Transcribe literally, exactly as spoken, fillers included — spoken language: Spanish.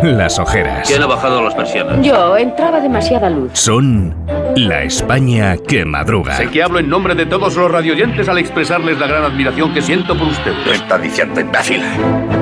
las ojeras. ¿Quién ha bajado las persianas? Yo, entraba demasiada luz. Son la España que madruga. Sé que hablo en nombre de todos los radioyentes al expresarles la gran admiración que siento por ustedes. ¿Qué está diciendo, imbécil?